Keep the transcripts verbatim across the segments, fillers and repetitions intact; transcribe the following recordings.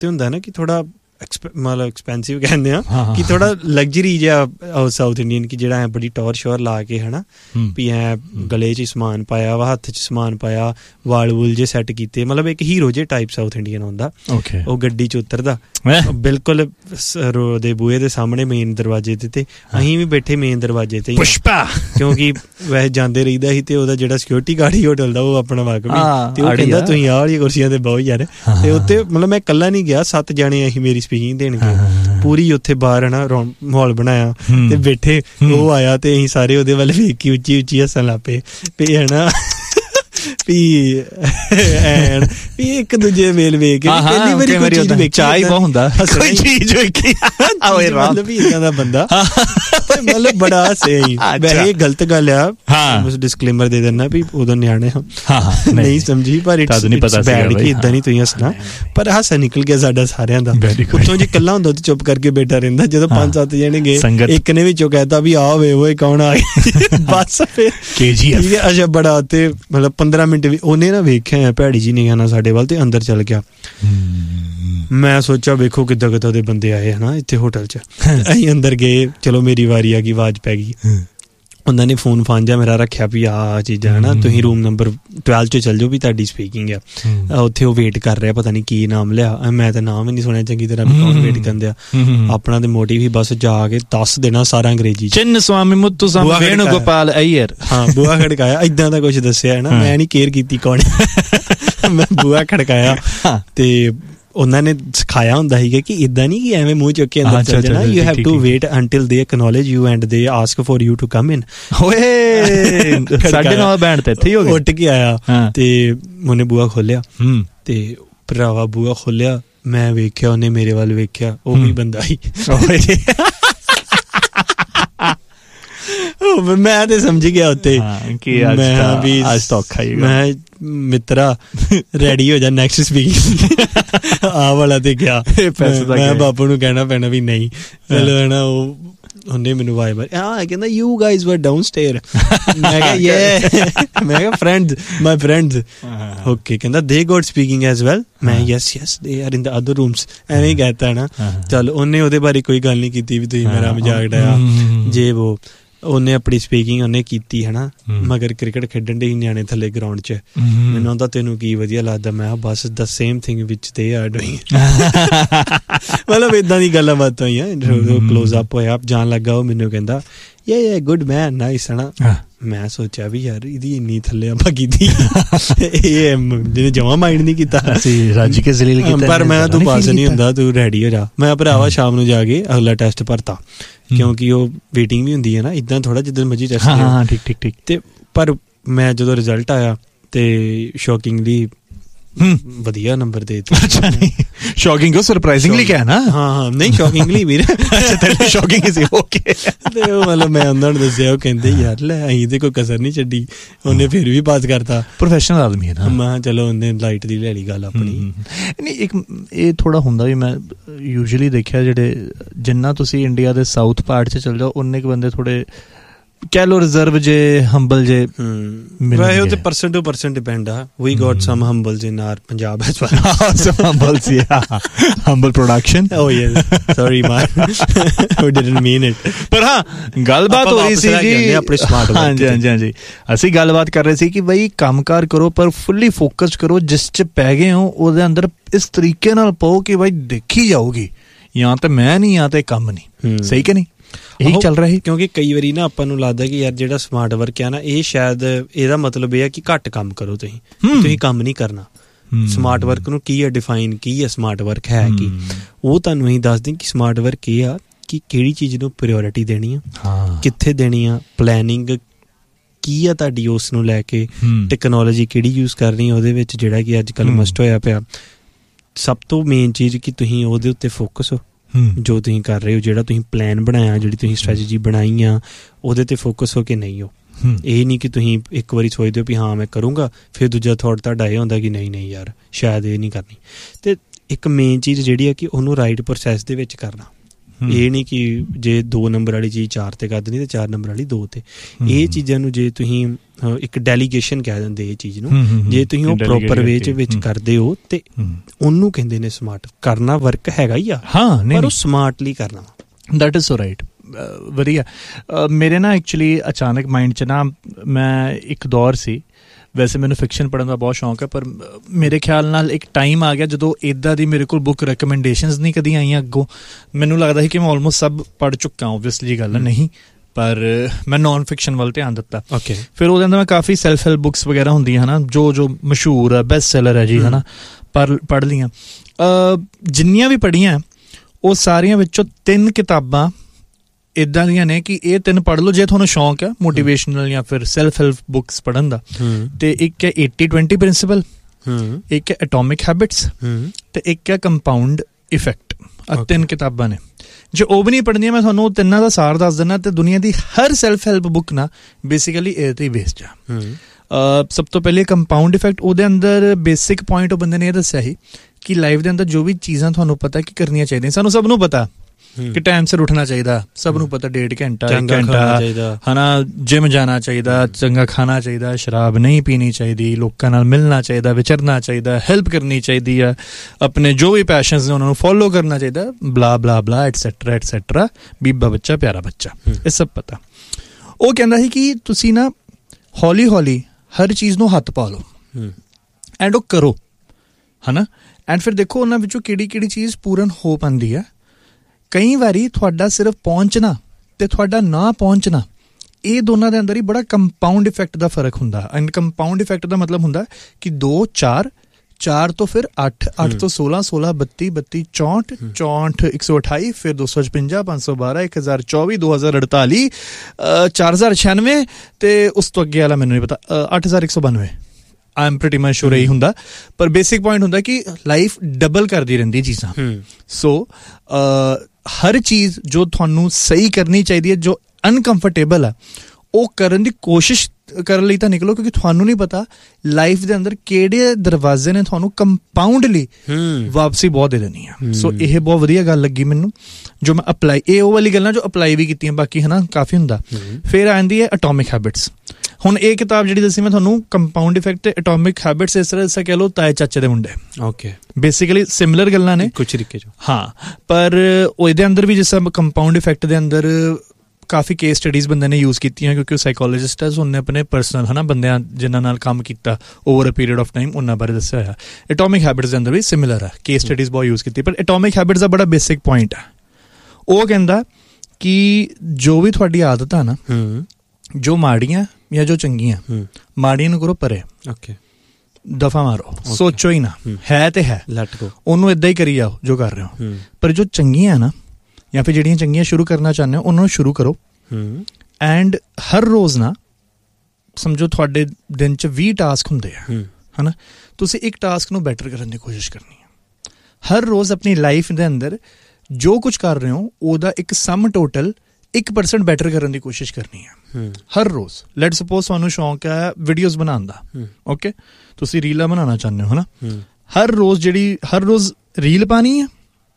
ਤੇ ਹੁੰਦਾ ਨਾ ਕਿ ਥੋੜਾ ਮਤਲਬ ਐਕਸਪੈਂਸਿਵ ਕਹਿੰਦੇ ਆ ਕਿ ਥੋੜਾ ਲਗਜ਼ਰੀ ਜਿਹਾ ਸਾਊਥ ਇੰਡੀਅਨ ਕਿ ਜਿਹੜਾ ਐ ਬੜੀ ਟੌਰ ਸ਼ੋਰ ਲਾ ਕੇ ਹਨਾ ਵੀ ਐ ਗਲੇ 'ਚ ਸਮਾਨ ਪਾਇਆ ਵਾ, ਹੱਥ 'ਚ ਸਮਾਨ ਪਾਇਆ, ਵਾਲ ਵੂਲ ਜੇ ਸੈੱਟ ਕੀਤੇ, ਮਤਲਬ ਇੱਕ ਹੀਰੋ ਜੇ ਟਾਈਪ ਸਾਊਥ ਇੰਡੀਅਨ ਹੁੰਦਾ। ਉਹ ਗੱਡੀ 'ਚ ਉਤਰਦਾ ਬਿਲਕੁਲ ਦੇ ਬੂਹੇ ਦੇ ਸਾਹਮਣੇ ਮੇਨ ਦਰਵਾਜ਼ੇ ਤੇ, ਤੇ ਅਸੀਂ ਵੀ ਬੈਠੇ ਮੇਨ ਦਰਵਾਜ਼ੇ ਤੇ ਕਿਉਂਕਿ ਵੈਸੇ ਜਾਂਦੇ ਰਹੀਦਾ ਸੀ। ਤੇ ਉਹਦਾ ਜਿਹੜਾ ਸਿਕਿਉਰਿਟੀ ਗਾਰਡ ਸੀ ਹੋਟਲ ਦਾ ਉਹ ਆਪਣਾ ਵਾਕਫੀ, ਤੇ ਉਹ ਕਹਿੰਦਾ ਤੁਸੀਂ ਆਹ ਵਾਲੀਆਂ ਕੁਰਸੀਆਂ ਤੇ ਬਹੁਤ ਯਾਰ। ਤੇ ਉੱਥੇ ਮਤਲਬ ਮੈਂ ਇਕੱਲਾ ਨਹੀਂ ਗਿਆ, ਸੱਤ ਜਾਣੇ ਅਸੀਂ ਮੇਰੀ ਸਪੀਕਿੰਗ ਦੇਣ ਗਏ ਪੂਰੀ। ਉੱਥੇ ਬਾਹਰ ਹੈ ਨਾ ਮਾਹੌਲ ਬਣਾਇਆ ਤੇ ਬੈਠੇ, ਉਹ ਆਇਆ ਤੇ ਅਸੀਂ ਸਾਰੇ ਉਹਦੇ ਵੱਲ ਵੇਖ ਕੇ ਉੱਚੀ ਉੱਚੀ ਹੱਸਣ ਲੱਗ ਪਏ ਵੀ ਹੈ ਨਾ ਵੀ ਐਨ ਵੀ ਇੱਕ ਦੂਜੇ ਵੇਲ ਵੇਖ ਕੇ ਪਹਿਲੀ ਵਾਰੀ ਕੋਈ ਚੀਜ਼ ਵੇਖੀ ਚਾਹ ਹੀ ਬਹੁਤ ਹੁੰਦਾ, ਕੋਈ ਚੀਜ਼ ਵੇਖੀ ਮਤਲਬ ਵੀ ਇੱਦਾਂ ਦਾ ਬੰਦਾ ਮਤਲਬ ਬੜਾ ਹੱਸੇ ਸੀ। ਵੈਸੇ ਇਹ ਗਲਤ ਗੱਲ ਆ, ਡਿਸਕਲੇਮਰ ਦੇ ਦੇਣਾ ਵੀ ਉਦੋਂ ਨਿਆਣੇ ਨਹੀਂ ਸਮਝੀ, ਪਰ ਇਟਸ ਬੈਡ ਕਿ ਇੱਦਾਂ ਨਹੀਂ ਤੁਸੀਂ ਹੱਸਣਾ। ਪਰ ਹਾਸਾ ਨਿਕਲ ਗਿਆ ਸਾਡਾ ਸਾਰਿਆਂ ਦਾ। ਉੱਥੋਂ ਜੇ ਇਕੱਲਾ ਹੁੰਦਾ ਤੇ ਚੁੱਪ ਕਰਕੇ ਬੈਠਾ ਰਹਿੰਦਾ, ਜਦੋਂ ਪੰਜ ਸੱਤ ਜਣੇ ਗਏ ਇੱਕ ਨੇ ਵਿੱਚੋਂ ਕਹਿਤਾ ਵੀ ਆ ਵੇ ਓਏ ਕੌਣ ਆ ਗਿਆ ਬਸ ਫਿਰ ਅੱਛਾ ਬੜਾ। ਉੱਥੇ ਮਤਲਬ ਪੰਦਰਾਂ ਮਿੰਟ ਵੀ ਉਹਨੇ ਨਾ ਵੇਖਿਆ ਭੈੜੀ ਜੀ ਨਿਗਾਹ ਨਾਲ ਸਾਡੇ ਵੱਲ ਤੇ ਅੰਦਰ ਚੱਲ ਗਿਆ। ਮੈਂ ਸੋਚਿਆ ਵੇਖੋ ਕਿੱਦਾਂ ਕਿੱਦਾਂ ਦੇ ਬੰਦੇ ਆਏ ਹਨਾ ਇੱਥੇ ਹੋਟਲ 'ਚ। ਅਸੀਂ ਅੰਦਰ ਗਏ, ਚਲੋ ਮੇਰੀ ਵਾਰੀ ਆ ਗਈ, ਆਵਾਜ਼ ਪੈ ਗਈ। ਉਹਨਾਂ ਨੇ ਫੋਨ ਫਾਨ ਜਿਹਾ ਮੇਰਾ ਰੱਖਿਆ ਵੀ ਆਹ ਚੀਜ਼ਾਂ ਹੈ ਨਾ, ਤੁਸੀਂ ਰੂਮ ਨੰਬਰ ਟਵੈਲਵ 'ਚ ਚੱਲ ਜਾਓ ਵੀ ਤੁਹਾਡੀ ਸਪੀਕਿੰਗ ਆ। ਉੱਥੇ ਉਹ ਵੇਟ ਕਰ ਰਿਹਾ, ਪਤਾ ਨਹੀਂ ਕੀ ਨਾਮ ਲਿਆ, ਮੈਂ ਤਾਂ ਨਾਮ ਹੀ ਨਹੀਂ ਸੁਣਿਆ ਚੰਗੀ ਤਰ੍ਹਾਂ ਵੀ ਕੌਣ ਵੇਟ ਕਰਨ ਦਿਆ। ਆਪਣਾ ਤੇ ਮੋਟਿਵ ਹੀ ਬਸ ਜਾ ਕੇ ਦੱਸ ਦੇਣਾ ਸਾਰਾ ਅੰਗਰੇਜ਼ੀ 'ਚ। ਚਿੰਨ ਸਵਾਮੀ ਮੁੱਤੂ ਸਵਾਮੀ ਵੇਣੂਗੋਪਾਲ ਅਈਅਰ, ਹਾਂ ਬੂਹਾ ਖੜਕਾਇਆ ਇੱਦਾਂ ਦਾ ਕੁਛ ਦੱਸਿਆ ਹੈ ਨਾ, ਮੈਂ ਨਹੀਂ ਕੇਅਰ ਕੀਤੀ ਕੌਣ। ਮੈਂ ਬੂਹਾ ਖੜਕਾਇਆ ਤੇ ਉਹਨਾਂ ਨੇ ਸਿਖਾਇਆ ਹੁੰਦਾ ਸੀਗਾ ਕਿ ਇੱਦਾਂ ਨਹੀਂ ਕਿ ਐਵੇਂ ਮੂੰਹ ਚੁੱਕ ਕੇ ਅੰਦਰ ਚੱਲ ਜਾਣਾ, you have to wait until ਦੇ ਐਕਨੋਲੇਜ ਯੂ ਐਂਡ ਦੇ ask for you to come ਇਨ। ਓਏ ਸਾਡੇ ਨਾਲ ਬੈਂਡ ਤੇ ਇੱਥੇ ਹੀ ਹੋ ਗਿਆ। ਉੱਠ ਕੇ ਆਇਆ ਤੇ ਉਹਨੇ ਬੂਹਾ ਖੋਲਿਆ ਤੇ ਭਰਾਵਾ ਬੂਹਾ ਖੋਲਿਆ, ਮੈਂ ਵੇਖਿਆ ਉਹਨੇ ਮੇਰੇ ਵੱਲ ਵੇਖਿਆ, ਉਹ ਵੀ ਬੰਦਾ ਸੀ। ਮੈਂ ਤੇ ਸਮਝ ਗਿਆ ਉੱਥੇ ਮੈਂ ਵੀ ਮੈਂ ਮਿੱਤਰਾ ਰੈਡੀ ਹੋ ਜਾ ਨੈਕਸਟ ਸਪੀਕਿੰਗ ਆਹ ਵਾਲਾ ਤੇ ਗਿਆ। ਮੈਂ ਬਾਪੂ ਨੂੰ ਕਹਿਣਾ ਪੈਣਾ ਵੀ ਨਹੀਂ ਚਲੋ ਹੈ ਨਾ। ਉਹ ਉਹਨੇ ਮੈਨੂੰ ਵਾਈ ਮਾਰੀ, ਹਾਂ ਕਹਿੰਦਾ ਯੂ ਗਾਈਜ਼ ਵਰ ਡਾਊਨ ਸਟੇਅਰ। ਮੈਂ ਕਿਹਾ ਯੇ ਮੈਂ ਕਿਹਾ ਫਰੈਂਡਸ ਮਾਈ ਫਰੈਂਡਸ ਓਕੇ। ਕਹਿੰਦਾ ਦੇ ਗੋਟ ਸਪੀਕਿੰਗ ਐਜ਼ ਵੈਲ। ਮੈਂ yes yes they are in the other rooms ਐਵੇਂ ਹੀ ਕਹਿਤਾ ਨਾ। ਚੱਲ ਉਹਨੇ ਉਹਦੇ ਬਾਰੇ ਕੋਈ ਗੱਲ ਨਹੀਂ ਕੀਤੀ ਵੀ ਤੁਸੀਂ ਮੇਰਾ ਮਜ਼ਾਕ ਡਾਇਆ ਜੇ ਵੋ। ਉਹਨੇ ਆਪਣੀ ਸਪੀਕਿੰਗ ਉਹਨੇ ਕੀਤੀ ਹੈ ਨਾ, ਮਗਰ ਕ੍ਰਿਕਟ ਖੇਡਣ ਦੇ ਨਿਆਣੇ ਥੱਲੇ ਗਰਾਊਂਡ 'ਚ। ਮੈਨੂੰ ਆਉਂਦਾ ਤੈਨੂੰ ਕੀ ਵਧੀਆ ਲੱਗਦਾ? ਮੈਂ ਬਸ the same thing which they are doing. ਮਤਲਬ ਇੱਦਾਂ ਦੀ ਗੱਲਾਂ ਬਾਤਾਂ ਹੋਈਆਂ। ਕਲੋਜ਼ ਅਪ ਹੋਇਆ, ਜਾਣ ਲੱਗਾ, ਉਹ ਮੈਨੂੰ ਕਹਿੰਦਾ ਯੇ ਯੇ ਗੁੱਡ ਮੈਨ ਨਾਈਸ ਹੈ ਨਾ। ਮੈਂ ਸੋਚਿਆ ਵੀ ਯਾਰ ਇਹਦੀ ਇੰਨੀ ਥੱਲੇ ਆਪਾਂ ਕੀਤੀ, ਇਹ ਜਿਹਨੇ ਜਮਾਂ ਮਾਈਂਡ ਨਹੀਂ ਕੀਤਾ ਰੱਜ ਕੇ ਜ਼ਲੀਲ ਕੀਤਾ। ਪਰ ਮੈਂ ਤੂੰ ਪਾਸ ਨਹੀਂ ਹੁੰਦਾ, ਤੂੰ ਰੈਡੀ ਹੋ ਜਾ। ਮੈਂ ਭਰਾਵਾ ਸ਼ਾਮ ਨੂੰ ਜਾ ਕੇ ਅਗਲਾ ਟੈਸਟ ਭਰਤਾ, ਕਿਉਂਕਿ ਉਹ ਵੇਟਿੰਗ ਵੀ ਹੁੰਦੀ ਹੈ ਨਾ, ਇੱਦਾਂ ਥੋੜਾ ਜਿੱਦਾਂ ਮਰਜ਼ੀ ਟੈਸਟ। ਹਾਂ ਠੀਕ ਠੀਕ ਠੀਕ। ਤੇ ਪਰ ਮੈਂ ਜਦੋਂ ਰਿਜ਼ਲਟ ਆਇਆ ਤੇ ਸ਼ੌਕਿੰਗਲੀ ਵਧੀਆ ਨੰਬਰ ਦੇ ਦਿੱਤੇ। ਅੱਛਾ ਨਹੀਂ ਸ਼ੌਕਿੰਗ ਉਹ ਸਰਪ੍ਰਾਈਜ਼ਿੰਗਲੀ ਕਿਹਾ ਨਾ। ਹਾਂ ਹਾਂ ਨਹੀਂ ਸ਼ੌਕਿੰਗਲੀ ਵੀਰ। ਅੱਛਾ ਤੈਨੂੰ ਸ਼ੌਕਿੰਗ ਸੀ ਓਕੇ। ਤੇ ਉਹ ਮਤਲਬ ਮੈਂ ਉਹਨਾਂ ਨੂੰ ਦੱਸਿਆ, ਉਹ ਕਹਿੰਦੇ ਯਾਰ ਲੈ ਅਸੀਂ ਤੇ ਕੋਈ ਕਸਰ ਨਹੀਂ ਛੱਡੀ, ਉਹਨੇ ਫਿਰ ਵੀ ਪਾਸ ਕਰਤਾ। ਪ੍ਰੋਫੈਸ਼ਨਲ ਆਦਮੀ ਹੈ ਨਾ। ਮੈਂ ਚਲੋ ਉਹਨੇ ਲਾਈਟ ਦੀ ਲੈ ਲਈ ਗੱਲ ਆਪਣੀ। ਨਹੀਂ ਇੱਕ ਇਹ ਥੋੜਾ ਹੁੰਦਾ ਵੀ ਮੈਂ ਯੂਜੂਅਲੀ ਦੇਖਿਆ ਜਿਹੜੇ ਜਿੰਨਾ ਤੁਸੀਂ ਇੰਡੀਆ ਦੇ ਸਾਊਥ ਪਾਰਟ 'ਚ ਚੱਲ ਜਾਓ ਉਨੇ ਕੁ ਬੰਦੇ ਥੋੜੇ ਕਹਿ ਲੋ ਰਿਜ਼ਰਵ ਜੇ ਹੰਬਲ ਜੇ। ਵੈਸੇ ਉਹ ਤੇ ਪਰਸਨ ਟੂ ਪਰਸਨ ਡਿਪੈਂਡ ਆ। ਵੀ goat sum ਹੰਬਲਸ in our Punjab as well. ਸਮ ਹੰਬਲਸ ਯਾ humble production. O yes sorry man we didn't mean it. ਪਰ ਹਾਂ ਗੱਲਬਾਤ ਹੋ ਰਹੀ ਸੀ ਜੀ ਆਪਣੇ ਸਮਾਰਟ। ਹਾਂਜੀ ਹਾਂਜੀ ਹਾਂਜੀ ਅਸੀਂ ਗੱਲਬਾਤ ਕਰ ਰਹੇ ਸੀ ਕਿ ਬਈ ਕੰਮਕਾਰ ਕਰੋ ਪਰ ਫੁੱਲੀ ਫੋਕਸਡ ਕਰੋ। ਜਿਸ 'ਚ ਪੈ ਗਏ ਹੋ ਉਹਦੇ ਅੰਦਰ ਇਸ ਤਰੀਕੇ ਨਾਲ ਪਾਓ ਕਿ ਬਈ ਦੇਖੀ ਜਾਊਗੀ, ਜਾਂ ਤਾਂ ਮੈਂ ਨਹੀਂ ਜਾਂ ਤਾਂ ਕੰਮ ਨਹੀਂ। ਸਹੀ ਕਿ ਨਹੀਂ? ਇਹੀ ਚੱਲ ਰਿਹਾ। ਕਿਉਂਕਿ ਕਈ ਵਾਰੀ ਨਾ ਆਪਾਂ ਨੂੰ ਲੱਗਦਾ ਕਿ ਯਾਰ ਜਿਹੜਾ ਸਮਾਰਟ ਵਰਕ ਆ ਨਾ, ਇਹ ਸ਼ਾਇਦ ਇਹਦਾ ਮਤਲਬ ਇਹ ਆ ਕਿ ਘੱਟ ਕੰਮ ਕਰੋ, ਤੁਸੀਂ ਤੁਸੀਂ ਕੰਮ ਨਹੀਂ ਕਰਨਾ। ਸਮਾਰਟ ਵਰਕ ਨੂੰ ਕੀ ਆ ਡਿਫਾਈਨ, ਕੀ ਆ ਸਮਾਰਟ ਵਰਕ ਹੈ ਕੀ, ਉਹ ਤੁਹਾਨੂੰ ਅਸੀਂ ਦੱਸਦੇ ਕਿ ਸਮਾਰਟ ਵਰਕ ਇਹ ਆ ਕਿ ਕਿਹੜੀ ਚੀਜ਼ ਨੂੰ ਪ੍ਰਾਇਓਰਿਟੀ ਦੇਣੀ ਆ, ਕਿੱਥੇ ਦੇਣੀ ਆ, ਪਲੈਨਿੰਗ ਕੀ ਆ ਤੁਹਾਡੀ ਉਸ ਨੂੰ ਲੈ ਕੇ, ਟੈਕਨੋਲੋਜੀ ਕਿਹੜੀ ਯੂਜ਼ ਕਰਨੀ ਆ ਉਹਦੇ ਵਿੱਚ, ਜਿਹੜਾ ਕਿ ਅੱਜ ਕੱਲ੍ਹ ਮਸਟ ਹੋਇਆ ਪਿਆ। ਸਭ ਤੋਂ ਮੇਨ ਚੀਜ਼ ਕਿ ਤੁਸੀਂ ਉਹਦੇ ਉੱਤੇ ਫੋਕਸ ਹੋ, ਜੋ ਤੁਸੀਂ ਕਰ ਰਹੇ ਹੋ, ਜਿਹੜਾ ਤੁਸੀਂ ਪਲਾਨ ਬਣਾਇਆ, ਜਿਹੜੀ ਤੁਸੀਂ ਸਟ੍ਰੈਟਜੀ ਬਣਾਈ ਆ, ਉਹਦੇ 'ਤੇ ਫੋਕਸ ਹੋ ਕੇ ਨਹੀਂ ਹੋ। ਇਹ ਨਹੀਂ ਕਿ ਤੁਸੀਂ ਇੱਕ ਵਾਰੀ ਸੋਚਦੇ ਹੋ ਵੀ ਹਾਂ ਮੈਂ ਕਰੂੰਗਾ, ਫਿਰ ਦੂਜਾ ਥੋਟ ਤੁਹਾਡਾ ਇਹ ਹੁੰਦਾ ਕਿ ਨਹੀਂ ਨਹੀਂ ਯਾਰ ਸ਼ਾਇਦ ਇਹ ਨਹੀਂ ਕਰਨੀ। ਅਤੇ ਇੱਕ ਮੇਨ ਚੀਜ਼ ਜਿਹੜੀ ਹੈ ਕਿ ਉਹਨੂੰ ਰਾਈਟ ਪ੍ਰੋਸੈਸ ਦੇ ਵਿੱਚ ਕਰਨਾ। ਇਹ ਨਹੀਂ ਕਿ ਜੇ ਦੋ ਨੰਬਰ ਵਾਲੀ ਚੀਜ਼ ਚਾਰ ਤੇ ਕਰ ਦੇਣੀ ਤੇ ਚਾਰ ਨੰਬਰ ਵਾਲੀ ਦੋ ਤੇ। ਇਹ ਚੀਜ਼ਾਂ ਨੂੰ ਜੇ ਤੁਸੀਂ ਇੱਕ ਡੈਲੀਗੇਸ਼ਨ ਕਹਿ ਦਿੰਦੇ ਇਹ ਚੀਜ਼ ਨੂੰ, ਜੇ ਤੁਸੀਂ ਉਹ ਪ੍ਰੋਪਰ ਵੇ ਚ ਵਿੱਚ ਕਰਦੇ ਹੋ ਤੇ ਉਹਨੂੰ ਕਹਿੰਦੇ ਨੇ ਸਮਾਰਟ। ਕਰਨਾ ਵਰਕ ਹੈਗਾ ਹੀ ਆ, ਹਾਂ, ਪਰ ਉਹ ਸਮਾਰਟਲੀ ਕਰਨਾ। That is so right. ਵਧੀਆ। ਮੇਰੇ ਨਾ ਐਕਚੁਅਲੀ ਅਚਾਨਕ ਮਾਈਂਡ 'ਚ ਨਾ, ਮੈਂ ਇੱਕ ਦੌਰ ਸੀ, ਵੈਸੇ ਮੈਨੂੰ ਫਿਕਸ਼ਨ ਪੜ੍ਹਨ ਦਾ ਬਹੁਤ ਸ਼ੌਂਕ ਹੈ, ਪਰ ਮੇਰੇ ਖਿਆਲ ਨਾਲ ਇੱਕ ਟਾਈਮ ਆ ਗਿਆ ਜਦੋਂ ਇੱਦਾਂ ਦੀ ਮੇਰੇ ਕੋਲ ਬੁੱਕ ਰეკਮੈਂਡੇਸ਼ਨਸ ਨਹੀਂ ਕਦੀ ਆਈਆਂ ਅੱਗੋਂ। ਮੈਨੂੰ ਲੱਗਦਾ ਸੀ ਕਿ ਮੈਂ ਆਲਮੋਸਟ ਸਭ ਪੜ੍ਹ ਚੁੱਕਾ, ਓਬਵੀਅਸਲੀ ਗੱਲ ਨਹੀਂ, ਪਰ ਮੈਂ ਨੋਨ ਫਿਕਸ਼ਨ ਵੱਲ ਧਿਆਨ ਦਿੱਤਾ। ਓਕੇ। ਫਿਰ ਉਹਦੇ ਅੰਦਰ ਮੈਂ ਕਾਫੀ ਸੈਲਫ ਹੈਲਪ ਬੁੱਕਸ ਵਗੈਰਾ ਹੁੰਦੀਆਂ ਹੈ ਨਾ, ਜੋ ਜੋ ਮਸ਼ਹੂਰ ਹੈ, ਬੈਸਟ ਸੈਲਰ ਹੈ ਜੀ, ਹੈ ਨਾ, ਪਰ ਪੜ੍ਹ ਲਈਆਂ। ਜਿੰਨੀਆਂ ਵੀ ਪੜ੍ਹੀਆਂ ਉਹ ਸਾਰੀਆਂ ਵਿੱਚੋਂ ਤਿੰਨ ਕਿਤਾਬਾਂ ਇੱਦਾਂ ਦੀਆਂ ਨੇ ਕਿ ਇਹ ਤਿੰਨ ਪੜ੍ਹ ਲਓ ਜੇ ਤੁਹਾਨੂੰ ਸ਼ੌਂਕ ਹੈ ਮੋਟੀਵੇਸ਼ਨਲ ਜਾਂ ਫਿਰ ਸੈਲਫ ਹੈਲਪ ਬੁੱਕਸ ਪੜ੍ਹਨ ਦਾ। ਤੇ ਇੱਕ ਹੈ ਏਟੀ ਟਵੈਂਟੀ ਪ੍ਰਿੰਸੀਪਲ, ਇੱਕ ਹੈ ਐਟੋਮਿਕ ਹੈਬਿਟਸ, ਤੇ ਇੱਕ ਹੈ ਕੰਪਾਊਂਡ ਇਫੈਕਟ। ਆ ਤਿੰਨ ਕਿਤਾਬਾਂ ਨੇ। ਜੇ ਉਹ ਵੀ ਨਹੀਂ ਪੜ੍ਹਨੀਆਂ, ਮੈਂ ਤੁਹਾਨੂੰ ਉਹ ਤਿੰਨਾਂ ਦਾ ਸਾਰ ਦੱਸ ਦਿੰਦਾ। ਤੇ ਦੁਨੀਆ ਦੀ ਹਰ ਸੈਲਫ ਹੈਲਪ ਬੁੱਕ ਨਾ ਬੇਸਿਕਲੀ ਇਹ ਤੇ ਹੀ ਬੇਸਡ ਆ। ਸਭ ਤੋਂ ਪਹਿਲੇ ਕੰਪਾਊਂਡ ਇਫੈਕਟ, ਉਹਦੇ ਅੰਦਰ ਬੇਸਿਕ ਪੁਆਇੰਟ ਉਹ ਬੰਦੇ ਨੇ ਇਹ ਦੱਸਿਆ ਸੀ ਕਿ ਲਾਈਫ ਦੇ ਅੰਦਰ ਜੋ ਵੀ ਚੀਜ਼ਾਂ ਤੁਹਾਨੂੰ ਪਤਾ ਕਿ ਕਰਨੀਆਂ ਚਾਹੀਦੀਆਂ, ਸਾਨੂੰ ਸਭ ਨੂੰ ਪਤਾ ਕਿ ਟਾਈਮ ਸਿਰ ਉੱਠਣਾ ਚਾਹੀਦਾ, ਸਭ ਨੂੰ ਪਤਾ ਡੇਢ ਘੰਟਾ ਇੱਕ ਘੰਟਾ ਹੈ ਨਾ, ਜਿਮ ਜਾਣਾ ਚਾਹੀਦਾ, ਚੰਗਾ ਖਾਣਾ ਚਾਹੀਦਾ, ਸ਼ਰਾਬ ਨਹੀਂ ਪੀਣੀ ਚਾਹੀਦੀ, ਲੋਕਾਂ ਨਾਲ ਮਿਲਣਾ ਚਾਹੀਦਾ, ਵਿਚਰਨਾ ਚਾਹੀਦਾ, ਹੈਲਪ ਕਰਨੀ ਚਾਹੀਦੀ ਆ, ਆਪਣੇ ਜੋ ਵੀ ਪੈਸ਼ਨਸ ਨੇ ਉਹਨਾਂ ਨੂੰ ਫੋਲੋ ਕਰਨਾ ਚਾਹੀਦਾ, ਬਲਾ ਬਲਾ ਬਲਾ ਐਟਸੈਟਰਾ ਐਟਸੈਟਰਾ, ਬੀਬਾ ਬੱਚਾ ਪਿਆਰਾ ਬੱਚਾ, ਇਹ ਸਭ ਪਤਾ। ਉਹ ਕਹਿੰਦਾ ਸੀ ਕਿ ਤੁਸੀਂ ਨਾ ਹੌਲੀ ਹੌਲੀ ਹਰ ਚੀਜ਼ ਨੂੰ ਹੱਥ ਪਾ ਲਓ ਐਂਡ ਉਹ ਕਰੋ, ਹੈ ਨਾ। ਐਂਡ ਫਿਰ ਦੇਖੋ ਉਹਨਾਂ ਵਿੱਚੋਂ ਕਿਹੜੀ ਕਿਹੜੀ ਚੀਜ਼ ਪੂਰਨ ਹੋ ਪਾਉਂਦੀ ਆ। ਕਈ ਵਾਰੀ ਤੁਹਾਡਾ ਸਿਰਫ ਪਹੁੰਚਣਾ ਤੇ ਤੁਹਾਡਾ ਨਾ ਪਹੁੰਚਣਾ, ਇਹ ਦੋਨਾਂ ਦੇ ਅੰਦਰ ਹੀ ਬੜਾ ਕੰਪਾਊਂਡ ਇਫੈਕਟ ਦਾ ਫਰਕ ਹੁੰਦਾ। ਐਂਡ ਕੰਪਾਊਂਡ ਇਫੈਕਟ ਦਾ ਮਤਲਬ ਹੁੰਦਾ ਕਿ ਦੋ ਚਾਰ, ਚਾਰ ਤੋਂ ਫਿਰ ਅੱਠ, ਅੱਠ ਤੋਂ ਸੋਲਾਂ, ਸੋਲਾਂ ਬੱਤੀ, ਬੱਤੀ ਚੌਂਹਠ, ਚੌਂਹਠ ਇੱਕ ਸੌ ਅਠਾਈ, ਫਿਰ ਦੋ ਸੌ ਛਪੰਜਾ, ਪੰਜ ਸੌ ਬਾਰਾਂ, ਇੱਕ ਹਜ਼ਾਰ ਚੌਵੀ, ਦੋ ਹਜ਼ਾਰ ਅੜਤਾਲੀ, ਚਾਰ ਹਜ਼ਾਰ ਛਿਆਨਵੇਂ, ਤੇ ਉਸ ਤੋਂ ਅੱਗੇ ਵਾਲਾ ਮੈਨੂੰ ਨਹੀਂ ਪਤਾ, ਅੱਠ ਹਜ਼ਾਰ ਇੱਕ ਸੌ ਬਾਨਵੇਂ। ਆਈ ਐਮ ਪ੍ਰੀਟੀ ਮਚ ਸ਼ੋਰ ਇਹੀ ਹੁੰਦਾ, ਪਰ ਬੇਸਿਕ ਪੁਆਇੰਟ ਹੁੰਦਾ ਕਿ ਲਾਈਫ ਡਬਲ ਕਰਦੀ ਰਹਿੰਦੀ ਚੀਜ਼ਾਂ। ਸੋ ਹਰ ਚੀਜ਼ ਜੋ ਤੁਹਾਨੂੰ ਸਹੀ ਕਰਨੀ ਚਾਹੀਦੀ ਹੈ, ਜੋ ਅਨਕੰਫਰਟੇਬਲ ਹੈ, ਉਹ ਕਰਨ ਦੀ ਕੋਸ਼ਿਸ਼ ਕਰਨ ਲਈ ਤਾਂ ਨਿਕਲੋ, ਕਿਉਂਕਿ ਤੁਹਾਨੂੰ ਨਹੀਂ ਪਤਾ ਲਾਈਫ ਦੇ ਅੰਦਰ ਕਿਹੜੇ ਦਰਵਾਜ਼ੇ ਨੇ ਤੁਹਾਨੂੰ ਕੰਪਾਊਂਡਲੀ ਵਾਪਸੀ ਬਹੁਤ ਦੇ ਦੇਣੀ ਆ। ਸੋ ਇਹ ਬਹੁਤ ਵਧੀਆ ਗੱਲ ਲੱਗੀ ਮੈਨੂੰ, ਜੋ ਮੈਂ ਅਪਲਾਈ, ਇਹ ਉਹ ਵਾਲੀ ਗੱਲਾਂ ਜੋ ਅਪਲਾਈ ਵੀ ਕੀਤੀਆਂ, ਬਾਕੀ ਹੈ ਨਾ ਕਾਫੀ ਹੁੰਦਾ। ਫਿਰ ਆਉਂਦੀ ਹੈ ਐਟੋਮਿਕ ਹੈਬਿਟਸ। ਹੁਣ ਇਹ ਕਿਤਾਬ ਜਿਹੜੀ ਦੱਸੀ ਮੈਂ ਤੁਹਾਨੂੰ, ਕੰਪਾਊਂਡ ਇਫੈਕਟ ਤੇ ਐਟੋਮਿਕ ਹੈਬਿਟਸ, ਇਸ ਤਰ੍ਹਾਂ ਇਸਾ ਕਹਿ ਲਓ ਤਾਏ ਚਾਚੇ ਦੇ ਮੁੰਡੇ। ਓਕੇ। ਬੇਸਿਕਲੀ ਸਿਮਿਲਰ ਗੱਲਾਂ ਨੇ ਕੁਝ ਤਰੀਕੇ ਚ, ਹਾਂ, ਪਰ ਉਹਦੇ ਅੰਦਰ ਵੀ ਜਿਸ ਤਰ੍ਹਾਂ ਕੰਪਾਊਂਡ ਇਫੈਕਟ ਦੇ ਅੰਦਰ ਕਾਫੀ ਕੇਸ ਸਟੱਡੀਜ਼ ਬੰਦੇ ਨੇ ਯੂਜ਼ ਕੀਤੀਆਂ, ਕਿਉਂਕਿ ਉਹ ਸਾਈਕੋਲੋਜਿਸਟ ਹੈ, ਉਹਨੇ ਆਪਣੇ ਪਰਸਨਲ ਹੈ ਨਾ ਬੰਦਿਆਂ ਜਿਨ੍ਹਾਂ ਨਾਲ ਕੰਮ ਕੀਤਾ over a period of time, ਉਹਨਾਂ ਬਾਰੇ ਦੱਸਿਆ ਹੋਇਆ। ਐਟੋਮਿਕ ਹੈਬਿਟਸ ਦੇ ਅੰਦਰ ਵੀ ਸਿਮਿਲਰ ਹੈ, ਕੇਸ ਸਟੱਡੀਜ਼ ਬਹੁਤ ਯੂਜ਼ ਕੀਤੀ। ਪਰ ਐਟੋਮਿਕ ਹੈਬਿਟਸ ਦਾ ਬੜਾ ਬੇਸਿਕ ਪੁਆਇੰਟ ਹੈ, ਉਹ ਕਹਿੰਦਾ ਕਿ ਜੋ ਵੀ ਤੁਹਾਡੀ ਆਦਤ ਆ ਨਾ, ਜੋ ਮਾੜੀਆਂ ਜਾਂ ਜੋ ਚੰਗੀਆਂ, ਮਾੜੀਆਂ ਨੂੰ ਕਰੋ ਪਰੇ, ਓਕੇ, ਦਫਾ ਮਾਰੋ, ਸੋਚੋ ਹੀ ਨਾ, ਹੈ ਤੇ ਹੈ, ਲੈਟ ਗੋ, ਉਹਨੂੰ ਏਦਾਂ ਹੀ ਕਰੀ ਜਾਓ ਜੋ ਕਰ ਰਹੇ ਹੋ। ਪਰ ਜੋ ਚੰਗੀਆਂ ਨਾ, ਜਾਂ ਫਿਰ ਜਿਹੜੀਆਂ ਚੰਗੀਆਂ ਸ਼ੁਰੂ ਕਰਨਾ ਚਾਹੁੰਦੇ ਹੋ, ਉਹਨਾਂ ਨੂੰ ਸ਼ੁਰੂ ਕਰੋ। ਐਂਡ ਹਰ ਰੋਜ਼ ਨਾ, ਸਮਝੋ ਤੁਹਾਡੇ ਦਿਨ 'ਚ ਵੀਹ ਟਾਸਕ ਹੁੰਦੇ ਆ, ਹੈ ਨਾ, ਤੁਸੀਂ ਇੱਕ ਟਾਸਕ ਨੂੰ ਬੈਟਰ ਕਰਨ ਦੀ ਕੋਸ਼ਿਸ਼ ਕਰਨੀ ਹੈ। ਹਰ ਰੋਜ਼ ਆਪਣੀ ਲਾਈਫ ਦੇ ਅੰਦਰ ਜੋ ਕੁਝ ਕਰ ਰਹੇ ਹੋ ਉਹਦਾ ਇੱਕ ਸਮ ਟੋਟਲ ਇੱਕ ਪਰਸੈਂਟ ਬੈਟਰ ਕਰਨ ਦੀ ਕੋਸ਼ਿਸ਼ ਕਰਨੀ ਹੈ ਹਰ ਰੋਜ਼। ਲੈਟ ਸਪੋਜ਼ ਤੁਹਾਨੂੰ ਸ਼ੌਂਕ ਹੈ ਵੀਡੀਓਜ਼ ਬਣਾਉਣ ਦਾ, ਓਕੇ, ਤੁਸੀਂ ਰੀਲਾਂ ਬਣਾਉਣਾ ਚਾਹੁੰਦੇ ਹੋ, ਹੈ ਨਾ, ਹਰ ਰੋਜ਼ ਜਿਹੜੀ ਹਰ ਰੋਜ਼ ਰੀਲ ਪਾਣੀ ਹੈ,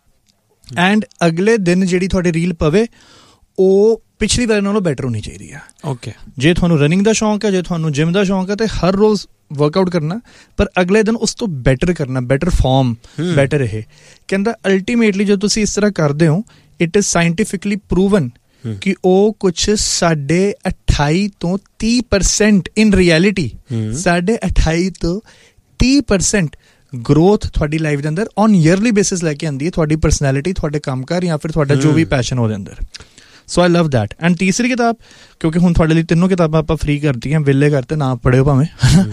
ਐਂਡ ਅਗਲੇ ਦਿਨ ਜਿਹੜੀ ਤੁਹਾਡੀ ਰੀਲ ਪਵੇ ਉਹ ਪਿਛਲੀ ਵਾਰ ਨਾਲੋਂ ਬੈਟਰ ਹੋਣੀ ਚਾਹੀਦੀ ਹੈ। ਓਕੇ। ਜੇ ਤੁਹਾਨੂੰ ਰਨਿੰਗ ਦਾ ਸ਼ੌਂਕ ਹੈ, ਜੇ ਤੁਹਾਨੂੰ ਜਿਮ ਦਾ ਸ਼ੌਂਕ ਹੈ, ਤੇ ਹਰ ਰੋਜ਼ ਵਰਕਆਊਟ ਕਰਨਾ, ਪਰ ਅਗਲੇ ਦਿਨ ਉਸ ਤੋਂ ਬੈਟਰ ਕਰਨਾ, ਬੈਟਰ ਫਾਰਮ, ਬੈਟਰ। ਇਹ ਕਹਿੰਦਾ ਅਲਟੀਮੇਟਲੀ ਜਦੋਂ ਤੁਸੀਂ ਇਸ ਤਰ੍ਹਾਂ ਕਰਦੇ ਹੋ, ਇਟ ਇਜ਼ ਸਾਇੰਟੀਫਿਕਲੀ ਪ੍ਰੂਵਨ ਕਿ ਉਹ ਕੁਛ ਸਾਢੇ ਅਠਾਈ ਤੋਂ ਤੀਹ ਪਰਸੈਂਟ ਇਨ ਰਿਐਲਿਟੀ, ਸਾਢੇ ਅਠਾਈ ਤੋਂ ਤੀਹ ਪਰਸੈਂਟ ਗਰੋਥ ਤੁਹਾਡੀ ਲਾਈਫ ਦੇ ਅੰਦਰ ਔਨ ਈਅਰਲੀ ਬੇਸਿਸ ਲੈ ਕੇ ਆਉਂਦੀ ਹੈ, ਤੁਹਾਡੀ ਪਰਸਨੈਲਿਟੀ, ਤੁਹਾਡੇ ਕੰਮਕਾਰ, ਜਾਂ ਫਿਰ ਤੁਹਾਡਾ ਜੋ ਵੀ ਪੈਸ਼ਨ ਉਹਦੇ ਅੰਦਰ। ਸੋ ਆਈ ਲਵ ਦੈਟ। ਐਂਡ ਤੀਸਰੀ ਕਿਤਾਬ, ਕਿਉਂਕਿ ਹੁਣ ਤੁਹਾਡੇ ਲਈ ਤਿੰਨੋਂ ਕਿਤਾਬਾਂ ਆਪਾਂ ਫ੍ਰੀ ਕਰਤੀਆਂ, ਵਿਹਲੇ ਕਰਤੇ, ਨਾ ਪੜ੍ਹਿਓ ਭਾਵੇਂ,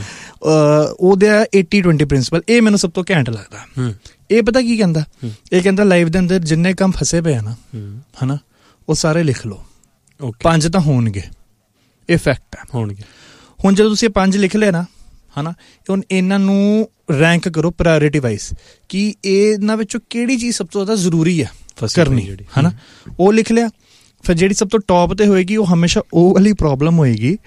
ਉਹਦੇ ਆ ਏਟੀ ਟਵੈਂਟੀ ਪ੍ਰਿੰਸੀਪਲ। ਇਹ ਮੈਨੂੰ ਸਭ ਤੋਂ ਘੈਂਟ ਲੱਗਦਾ। ਇਹ ਪਤਾ ਕੀ ਕਹਿੰਦਾ? ਇਹ ਕਹਿੰਦਾ ਲਾਈਫ ਦੇ ਅੰਦਰ ਜਿੰਨੇ ਕੰਮ ਫਸੇ ਪਏ ਆ ਨਾ, ਹੈ ਨਾ, ਉਹ ਸਾਰੇ ਲਿਖ ਲਓ। ਪੰਜ ਤਾਂ ਹੋਣਗੇ, ਇਹ ਫੈਕਟ ਹੈ, ਹੋਣਗੇ। ਹੁਣ ਜਦੋਂ ਤੁਸੀਂ ਇਹ ਪੰਜ ਲਿਖ ਲਿਆ ਨਾ, ਹੈ ਨਾ, ਹੁਣ ਇਹਨਾਂ ਨੂੰ ਰੈਂਕ ਕਰੋ ਪ੍ਰਾਇਓਰਿਟੀ ਵਾਈਜ਼, ਕਿ ਇਹਨਾਂ ਵਿੱਚੋਂ ਕਿਹੜੀ ਚੀਜ਼ ਸਭ ਤੋਂ ਜ਼ਿਆਦਾ ਜ਼ਰੂਰੀ ਹੈ ਕਰਨੀ, ਹੈ ਨਾ, ਉਹ ਲਿਖ ਲਿਆ। ਫਿਰ ਜਿਹੜੀ ਸਭ ਤੋਂ ਟੌਪ ਤੇ ਹੋਏਗੀ, ਉਹ ਹਮੇਸ਼ਾ ਉਹ ਵਾਲੀ ਪ੍ਰੋਬਲਮ ਹੋਏਗੀ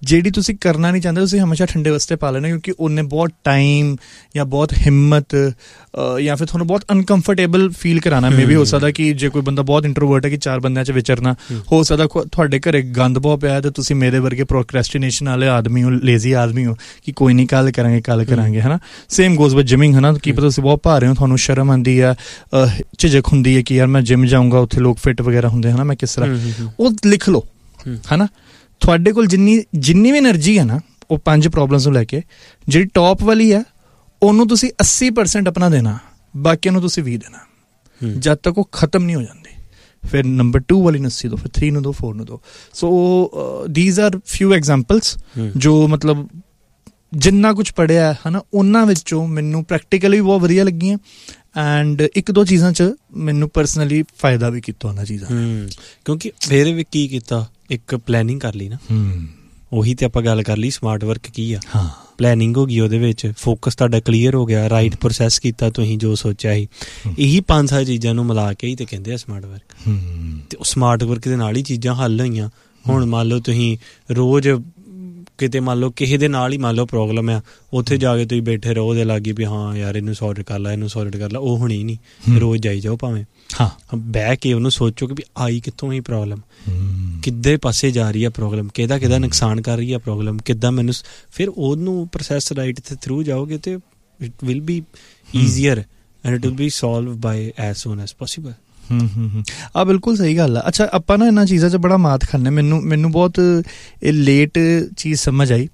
ਜਿਹੜੀ ਤੁਸੀਂ ਕਰਨਾ ਨਹੀਂ ਚਾਹੁੰਦੇ ਤੁਸੀਂ ਹਮੇਸ਼ਾ ਠੰਡੇ ਵਾਸਤੇ ਪਾ ਲੈਣਾ, ਕਿਉਂਕਿ ਉਹਨੇ ਬਹੁਤ ਟਾਈਮ ਜਾਂ ਬਹੁਤ ਹਿੰਮਤ ਜਾਂ ਫਿਰ ਤੁਹਾਨੂੰ ਬਹੁਤ ਅਨਕੰਫਰਟੇਬਲ ਫੀਲ ਕਰਾਉਣਾ। ਮੇ ਵੀ ਹੋ ਸਕਦਾ ਕਿ ਜੇ ਕੋਈ ਬੰਦਾ ਬਹੁਤ ਇੰਟਰੋਵਰਟ ਹੈ ਕਿ ਚਾਰ ਬੰਦਿਆਂ 'ਚ ਵਿਚਰਨਾ, ਹੋ ਸਕਦਾ ਤੁਹਾਡੇ ਘਰੇ ਗੰਦ ਬਹੁਤ ਪਿਆ ਤੇ ਤੁਸੀਂ ਮੇਰੇ ਵਰਗੇ ਪ੍ਰੋਕ੍ਰੈਸਟੀਨੇਸ਼ਨ ਵਾਲੇ ਆਦਮੀ ਹੋ, ਲੇਜ਼ੀ ਆਦਮੀ ਹੋ ਕਿ ਕੋਈ ਨਹੀਂ ਕੱਲ ਕਰਾਂਗੇ ਕੱਲ ਕਰਾਂਗੇ ਹੈ ਨਾ। ਸੇਮ ਗੋਜ਼ ਵਿਦ ਜਿਮਿੰਗ ਹੈ ਨਾ। ਕੀ ਪਤਾ ਤੁਸੀਂ ਬਹੁਤ ਭਾਰੇ ਹੋ, ਤੁਹਾਨੂੰ ਸ਼ਰਮ ਆਉਂਦੀ ਆ, ਝਿਜਕ ਹੁੰਦੀ ਹੈ ਕਿ ਯਾਰ ਮੈਂ ਜਿਮ ਜਾਊਂਗਾ, ਉੱਥੇ ਲੋਕ ਫਿੱਟ ਵਗੈਰਾ ਹੁੰਦੇ ਹੈ ਨਾ, ਮੈਂ ਕਿਸ ਤਰ੍ਹਾਂ, ਉਹ ਲਿਖ ਲਓ ਹੈ ਨਾ। ਤੁਹਾਡੇ ਕੋਲ ਜਿੰਨੀ ਜਿੰਨੀ ਵੀ ਐਨਰਜੀ ਹੈ ਨਾ ਉਹ ਪੰਜ ਪ੍ਰੋਬਲਮਸ ਨੂੰ ਲੈ ਕੇ, ਜਿਹੜੀ ਟੌਪ ਵਾਲੀ ਹੈ ਉਹਨੂੰ ਤੁਸੀਂ ਅੱਸੀ ਪਰਸੈਂਟ ਆਪਣਾ ਦੇਣਾ, ਬਾਕੀਆਂ ਨੂੰ ਤੁਸੀਂ ਵੀਹ ਦੇਣਾ ਜਦ ਤੱਕ ਉਹ ਖਤਮ ਨਹੀਂ ਹੋ ਜਾਂਦੀ। ਫਿਰ ਨੰਬਰ ਟੂ ਵਾਲੀ ਨੂੰ ਅੱਸੀ ਦਿਓ, ਫਿਰ ਥਰੀ ਨੂੰ ਦਿਓ, ਫੋਰ ਨੂੰ ਦਿਓ। ਸੋ ਦੀਜ਼ ਆਰ ਫਿਊ ਐਗਜ਼ਾਮਪਲਸ ਜੋ ਮਤਲਬ ਜਿੰਨਾ ਕੁਛ ਪੜ੍ਹਿਆ ਹੈ ਨਾ ਉਹਨਾਂ ਵਿੱਚੋਂ ਮੈਨੂੰ ਪ੍ਰੈਕਟੀਕਲੀ ਬਹੁਤ ਵਧੀਆ ਲੱਗੀਆਂ, ਐਂਡ ਇੱਕ ਦੋ ਚੀਜ਼ਾਂ 'ਚ ਮੈਨੂੰ ਪਰਸਨਲੀ ਫਾਇਦਾ ਵੀ ਕੀਤਾ ਉਹਨਾਂ ਚੀਜ਼ਾਂ। ਕਿਉਂਕਿ ਫਿਰ ਵੀ ਕੀ ਕੀਤਾ, ਇੱਕ ਪਲੈਨਿੰਗ ਕਰ ਲਈ ਨਾ, ਉਹੀ ਤੇ ਆਪਾਂ ਗੱਲ ਕਰ ਲਈ ਸਮਾਰਟ ਵਰਕ ਕੀ ਆ। ਹਾਂ, ਪਲੈਨਿੰਗ ਹੋ ਗਈ, ਉਹਦੇ ਵਿੱਚ ਫੋਕਸ ਤੁਹਾਡਾ ਕਲੀਅਰ ਹੋ ਗਿਆ, ਰਾਈਟ ਪ੍ਰੋਸੈਸ ਕੀਤਾ ਤੁਸੀਂ ਜੋ ਸੋਚਿਆ ਸੀ। ਇਹੀ ਪੰਜ ਸਾਰੀ ਚੀਜ਼ਾਂ ਨੂੰ ਮਿਲਾ ਕੇ ਹੀ ਤੇ ਕਹਿੰਦੇ ਆ ਸਮਾਰਟ ਵਰਕ। ਤੇ ਉਹ ਸਮਾਰਟ ਵਰਕ ਦੇ ਨਾਲ ਹੀ ਚੀਜ਼ਾਂ ਹੱਲ ਹੋਈਆਂ। ਹੁਣ ਮੰਨ ਲਓ ਤੁਸੀਂ ਰੋਜ਼ ਕਿਤੇ ਮੰਨ ਲਓ ਕਿਸੇ ਦੇ ਨਾਲ ਹੀ ਮੰਨ ਲਓ ਪ੍ਰੋਬਲਮ ਆ, ਉੱਥੇ ਜਾ ਕੇ ਤੁਸੀਂ ਬੈਠੇ ਰਹੋ ਉਹਦੇ ਲਾਗੇ ਵੀ ਹਾਂ ਯਾਰ ਇਹਨੂੰ ਸੌਰਟ ਕਰ ਲਾ ਇਹਨੂੰ ਸੌਰਟ ਕਰ ਲਾ, ਉਹ ਹੋਣੀ ਨਹੀਂ। ਰੋਜ਼ ਜਾਈ ਜਾਓ ਭਾਵੇਂ, ਹਾਂ ਬਹਿ ਕੇ ਉਹਨੂੰ ਸੋਚੋ ਕਿ ਵੀ ਆਈ ਕਿੱਥੋਂ ਹੀ ਪ੍ਰੋਬਲਮ, ਕਿੱਦੇ ਪਾਸੇ ਜਾ ਰਹੀ ਆ ਪ੍ਰੋਬਲਮ, ਕਿਹਦਾ ਕਿਹਦਾ ਨੁਕਸਾਨ ਕਰ ਰਹੀ ਆ ਪ੍ਰੋਬਲਮ, ਕਿੱਦਾਂ ਮੈਨੂੰ, ਫਿਰ ਉਹਨੂੰ ਪ੍ਰੋਸੈਸ ਰਾਈਟ ਦੇ ਥਰੂ ਜਾਓਗੇ ਤੇ it will be easier and it will be solve bye as ਸੂਨ as possible. ਹੂੰ ਹੂੰ ਹੂੰ ਆ ਬਿਲਕੁਲ ਸਹੀ ਗੱਲ ਆ। ਅੱਛਾ, ਆਪਾਂ ਨਾ ਇਹਨਾਂ ਚੀਜ਼ਾਂ 'ਚ ਬੜਾ ਮਾਤ ਖਾਂਦੇ। ਮੈਨੂੰ ਮੈਨੂੰ ਬਹੁਤ ਇਹ ਲੇਟ ਚੀਜ਼ ਸਮਝ ਆਈ।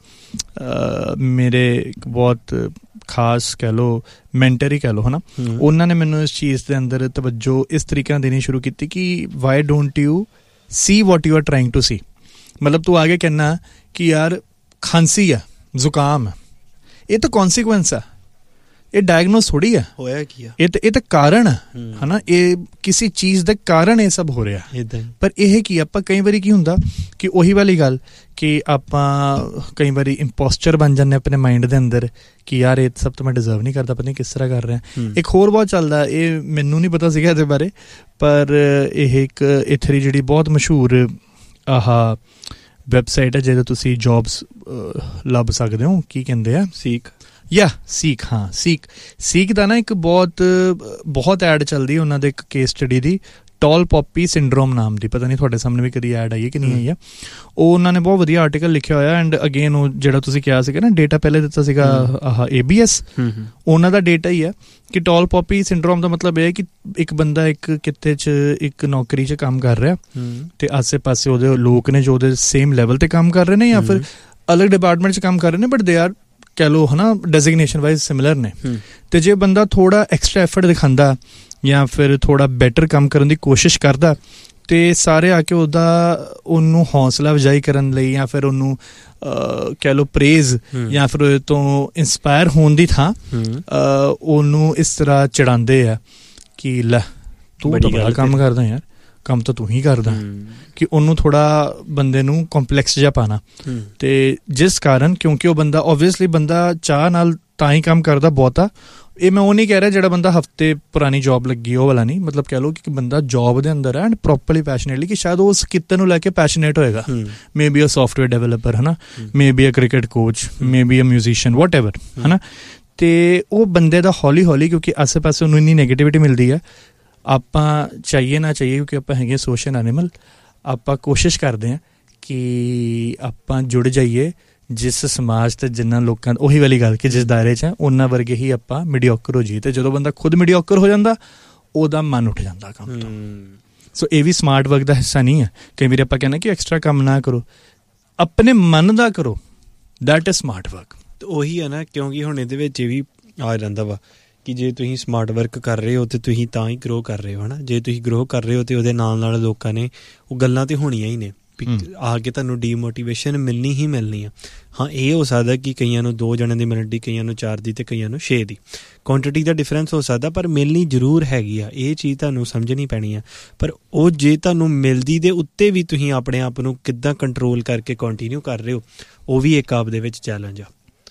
ਮੇਰੇ ਇੱਕ ਬਹੁਤ ਖਾਸ ਕਹਿ ਲਓ ਮੈਂਟਰ ਹੀ ਕਹਿ ਲਓ ਹੈ ਨਾ, ਉਹਨਾਂ ਨੇ ਮੈਨੂੰ ਇਸ ਚੀਜ਼ ਦੇ ਅੰਦਰ ਤਵੱਜੋ ਇਸ ਤਰੀਕੇ ਨਾਲ ਦੇਣੀ ਸ਼ੁਰੂ ਕੀਤੀ ਕਿ Y don't you C what you are trying to ਸੀ। ਮਤਲਬ ਤੂੰ ਆਗੇ ਕਹਿਣਾ ਕਿ ਯਾਰ ਖਾਂਸੀ ਆ, ਜ਼ੁਕਾਮ ਆ, ਇਹ ਤਾਂ ਕੌਨਸੀਕੁਐਂਸ ਆ, ਇਹ ਡਾਇਗਨੋਸ ਥੋੜੀ ਆ, ਹੋਇਆ ਕੀ ਆ, ਇਹ ਤਾਂ ਇਹ ਤਾਂ ਕਾਰਨ ਆ ਹੈ ਨਾ, ਇਹ ਕਿਸੇ ਚੀਜ਼ ਦੇ ਕਾਰਨ ਇਹ ਸਭ ਹੋ ਰਿਹਾ। ਪਰ ਇਹ ਕੀ ਆਪਾਂ ਕਈ ਵਾਰੀ ਕੀ ਹੁੰਦਾ ਕਿ ਉਹੀ ਵਾਲੀ ਗੱਲ ਕਿ ਆਪਾਂ ਕਈ ਵਾਰੀ ਇੰਪੋਸਚਰ ਬਣ ਜਾਂਦੇ ਆਪਣੇ ਮਾਈਂਡ ਦੇ ਅੰਦਰ ਕਿ ਯਾਰ ਇਹ ਸਭ ਤੋਂ ਮੈਂ ਡਿਜ਼ਰਵ ਨਹੀਂ ਕਰਦਾ, ਪਤਾ ਨਹੀਂ ਕਿਸ ਤਰ੍ਹਾਂ ਕਰ ਰਿਹਾ। ਇੱਕ ਹੋਰ ਬਹੁਤ ਚੱਲਦਾ, ਇਹ ਮੈਨੂੰ ਨਹੀਂ ਪਤਾ ਸੀਗਾ ਇਹਦੇ ਬਾਰੇ, ਪਰ ਇਹ ਇੱਕ ਇੱਥੇ ਦੀ ਜਿਹੜੀ ਬਹੁਤ ਮਸ਼ਹੂਰ ਆਹ ਵੈਬਸਾਈਟ ਹੈ ਜਿਹਦੇ ਤੁਸੀਂ ਜੋਬਸ ਲੱਭ ਸਕਦੇ ਹੋ, ਕੀ ਕਹਿੰਦੇ ਆ, ਸੀਕ ਯਾ ਸੀਕ ਹਾਂ ਸੀਕ ਸੀਕ ਦਾ ਨਾ ਇੱਕ ਬਹੁਤ ਬਹੁਤ ਐਡ ਚੱਲਦੀ ਉਹਨਾਂ ਦੇ ਇੱਕ ਕੇਸ ਸਟੱਡੀ ਦੀ, ਟੌਲ ਪੌਪੀ ਸਿੰਡਰੋਮ ਨਾਮ ਦੀ। ਪਤਾ ਨਹੀਂ ਤੁਹਾਡੇ ਸਾਹਮਣੇ ਵੀ ਕਦੀ ਐਡ ਆਈ ਹੈ ਕਿ ਨਹੀਂ ਆਈ ਆ। ਉਹ ਉਹਨਾਂ ਨੇ ਬਹੁਤ ਵਧੀਆ ਆਰਟੀਕਲ ਲਿਖਿਆ ਹੋਇਆ। ਐਂਡ ਅਗੇਨ ਉਹ ਜਿਹੜਾ ਤੁਸੀਂ ਕਿਹਾ ਸੀਗਾ ਨਾ ਡੇਟਾ ਪਹਿਲੇ ਦਿੱਤਾ ਸੀਗਾ ਆਹ ਏ ਬੀ ਐਸ, ਉਹਨਾਂ ਦਾ ਡੇਟਾ ਹੀ ਹੈ ਕਿ ਟੌਲ ਪੌਪੀ ਸਿੰਡਰੋਮ ਦਾ ਮਤਲਬ ਇਹ ਹੈ ਕਿ ਇੱਕ ਬੰਦਾ ਇੱਕ ਕਿੱਤੇ 'ਚ ਇੱਕ ਨੌਕਰੀ 'ਚ ਕੰਮ ਕਰ ਰਿਹਾ ਤੇ ਆਸੇ ਪਾਸੇ ਉਹਦੇ ਲੋਕ ਨੇ ਜੋ ਉਹਦੇ ਸੇਮ ਲੈਵਲ 'ਤੇ ਕੰਮ ਕਰ ਰਹੇ ਨੇ ਜਾਂ ਫਿਰ ਅਲੱਗ ਡਿਪਾਰਟਮੈਂਟ 'ਚ ਕੰਮ ਕਰ ਰਹੇ ਨੇ, ਬਟ ਦੇ ਆਰ ਕਹਿ ਲਓ ਹੈ ਨਾ ਡੈਜ਼ਿਗਨੇਸ਼ਨ ਵਾਈਜ਼ ਸਿਮਿਲਰ ਨੇ। ਤੇ ਜੇ ਬੰਦਾ ਥੋੜਾ ਐਕਸਟਰਾ ਐਫਰਟ ਦਿਖਾਉਂਦਾ ਜਾਂ ਫਿਰ ਥੋੜਾ ਬੈਟਰ ਕੰਮ ਕਰਨ ਦੀ ਕੋਸ਼ਿਸ਼ ਕਰਦਾ ਤੇ ਸਾਰੇ ਆ ਕੇ ਉਹਦਾ ਉਹਨੂੰ ਹੌਸਲਾ ਅਫਜ਼ਾਈ ਕਰਨ ਲਈ ਜਾਂ ਫਿਰ ਉਹਨੂੰ ਕਹਿ ਲਓ ਪ੍ਰੇਜ਼ ਜਾਂ ਫਿਰ ਉਹਦੇ ਤੋਂ ਇੰਸਪਾਇਰ ਹੋਣ ਦੀ ਥਾਂ ਉਹਨੂੰ ਇਸ ਤਰ੍ਹਾਂ ਚੜਾਉਂਦੇ ਆ ਕਿ ਲੈ ਤੂੰ ਬੜਾ ਕੰਮ ਕਰਦਾ ਯਾਰ, ਕੰਮ ਤਾਂ ਤੂੰ ਹੀ ਕਰਦਾ, ਕਿ ਉਹਨੂੰ ਥੋੜਾ ਬੰਦੇ ਨੂੰ ਕੰਪਲੈਕਸ ਜਿਹਾ ਪਾਣਾ। ਤੇ ਜਿਸ ਕਾਰਨ ਕਿਉਂਕਿ ਉਹ ਬੰਦਾ ਓਬਵੀਅਸਲੀ ਬੰਦਾ ਚਾਹ ਨਾਲ ਤਾਂ ਹੀ ਕੰਮ ਕਰਦਾ ਬਹੁਤਾ। ਇਹ ਮੈਂ ਉਹ ਨਹੀਂ ਕਹਿ ਰਿਹਾ ਜਿਹੜਾ ਬੰਦਾ ਹਫ਼ਤੇ ਪੁਰਾਣੀ ਜੋਬ ਲੱਗੀ ਉਹ ਵਾਲਾ ਨਹੀਂ, ਮਤਲਬ ਕਹਿ ਲਓ ਕਿ ਬੰਦਾ ਜੋਬ ਦੇ ਅੰਦਰ ਹੈ ਐਂਡ ਪ੍ਰੋਪਰਲੀ ਪੈਸ਼ਨੇਟਲੀ, ਕਿ ਸ਼ਾਇਦ ਉਹ ਉਸ ਕਿੱਤੇ ਨੂੰ ਲੈ ਕੇ ਪੈਸ਼ਨੇਟ ਹੋਏਗਾ। May be a software developer ਹੈ ਨਾ, may be a cricket coach, may be a musician, what ever ਹੈ ਨਾ। ਤੇ ਉਹ ਬੰਦੇ ਦਾ ਹੌਲੀ ਹੌਲੀ ਕਿਉਂਕਿ ਆਸੇ ਪਾਸੇ ਉਹਨੂੰ ਇੰਨੀ ਨੈਗੇਟਿਵਿਟੀ ਮਿਲਦੀ ਹੈ, ਆਪਾਂ ਚਾਹੀਏ ਨਾ ਚਾਹੀਏ ਕਿਉਂਕਿ ਆਪਾਂ ਹੈਗੇ ਸੋਸ਼ਲ ਐਨੀਮਲ, ਆਪਾਂ ਕੋਸ਼ਿਸ਼ ਕਰਦੇ ਹਾਂ ਕਿ ਆਪਾਂ ਜੁੜ ਜਾਈਏ ਜਿਸ ਸਮਾਜ ਤੇ ਜਿੰਨਾ ਲੋਕਾਂ, ਉਹੀ ਵਾਲੀ ਗੱਲ ਕਿ ਜਿਸ ਦਾਇਰੇ 'ਚ ਹੈ ਉਹਨਾਂ ਵਰਗੇ ਹੀ ਆਪਾਂ ਮੀਡੀਓਕਰ ਹੋ ਜਾਈਏ। ਤੇ ਜਦੋਂ ਬੰਦਾ ਖੁਦ ਮੀਡੀਓਕਰ ਹੋ ਜਾਂਦਾ ਉਹਦਾ ਮਨ ਉੱਠ ਜਾਂਦਾ ਕੰਮ ਤੋਂ। ਸੋ ਇਹ ਵੀ ਸਮਾਰਟ ਵਰਕ ਦਾ ਹਿੱਸਾ ਨਹੀਂ ਹੈ। ਕਈ ਵਾਰੀ ਆਪਾਂ ਕਹਿੰਦੇ ਕਿ ਐਕਸਟਰਾ ਕੰਮ ਨਾ ਕਰੋ, ਆਪਣੇ ਮਨ ਦਾ ਕਰੋ, ਦੈਟ ਇਜ਼ ਸਮਾਰਟ ਵਰਕ। ਉਹੀ ਹੈ ਨਾ, ਕਿਉਂਕਿ ਹੁਣ ਇਹਦੇ ਵਿੱਚ ਇਹ ਵੀ ਆ ਜਾਂਦਾ ਵਾ ਕਿ ਜੇ ਤੁਸੀਂ ਸਮਾਰਟ ਵਰਕ ਕਰ ਰਹੇ ਹੋ ਤਾਂ ਤੁਸੀਂ ਤਾਂ ਹੀ ਗਰੋ ਕਰ ਰਹੇ ਹੋ ਹੈ ਨਾ। ਜੇ ਤੁਸੀਂ ਗਰੋ ਕਰ ਰਹੇ ਹੋ ਤਾਂ ਉਹਦੇ ਨਾਲ ਨਾਲ ਲੋਕਾਂ ਨੇ ਉਹ ਗੱਲਾਂ ਤਾਂ ਹੋਣੀਆਂ ਹੀ ਨੇ, ਆ ਕੇ ਤੁਹਾਨੂੰ ਡੀਮੋਟੀਵੇਸ਼ਨ ਮਿਲਣੀ ਹੀ ਮਿਲਣੀ ਆ। ਹਾਂ, ਇਹ ਹੋ ਸਕਦਾ ਕਿ ਕਈਆਂ ਨੂੰ ਦੋ ਜਣਿਆਂ ਦੀ ਮਿਲਣੀ, ਕਈਆਂ ਨੂੰ ਚਾਰ ਦੀ ਤੇ ਕਈਆਂ ਨੂੰ ਛੇ ਦੀ, ਕੁਆਂਟਿਟੀ ਦਾ ਡਿਫਰੈਂਸ ਹੋ ਸਕਦਾ, ਪਰ ਮਿਲਣੀ ਜ਼ਰੂਰ ਹੈਗੀ ਆ। ਇਹ ਚੀਜ਼ ਤੁਹਾਨੂੰ ਸਮਝਣੀ ਪੈਣੀ ਆ। ਪਰ ਉਹ ਜੇ ਤੁਹਾਨੂੰ ਮਿਲਦੀ ਦੇ ਉੱਤੇ ਵੀ ਤੁਸੀਂ ਆਪਣੇ ਆਪ ਨੂੰ ਕਿੱਦਾਂ ਕੰਟਰੋਲ ਕਰਕੇ ਕੰਟੀਨਿਊ ਕਰ ਰਹੇ ਹੋ, ਉਹ ਵੀ ਇੱਕ ਆਪ ਦੇ ਵਿੱਚ ਚੈਲੰਜ ਆ।